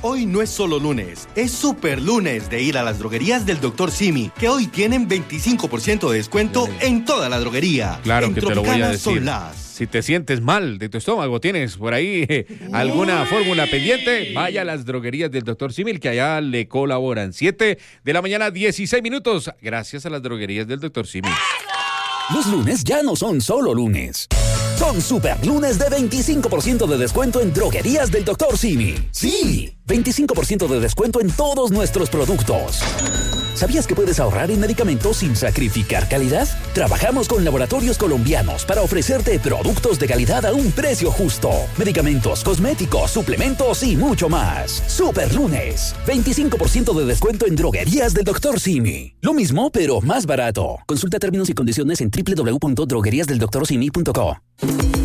Hoy no es solo lunes, es super lunes de ir a las droguerías del Dr. Simi, que hoy tienen 25% de descuento en toda la droguería. Claro que te lo voy a decir. Son las... Si te sientes mal de tu estómago, tienes por ahí alguna fórmula pendiente, vaya a las droguerías del Dr. Simi, que allá le colaboran. 7 de la mañana, 16 minutos, gracias a las droguerías del Dr. Simi. Los lunes ya no son solo lunes. Son super lunes de 25% de descuento en droguerías del Dr. Simi. Sí, 25% de descuento en todos nuestros productos. ¿Sabías que puedes ahorrar en medicamentos sin sacrificar calidad? Trabajamos con laboratorios colombianos para ofrecerte productos de calidad a un precio justo. Medicamentos, cosméticos, suplementos y mucho más. Super lunes, 25% de descuento en droguerías del Dr. Simi. Lo mismo, pero más barato. Consulta términos y condiciones en www.drogueriasdeldoctorsimi.co.